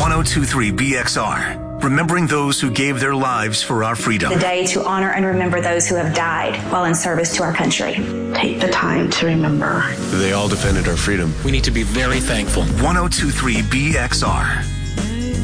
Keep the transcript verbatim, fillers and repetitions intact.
ten twenty-three B X R. Remembering those who gave their lives for our freedom. The day to honor and remember those who have died while in service to our country. Take the time to remember. They all defended our freedom. We need to be very thankful. ten twenty-three B X R.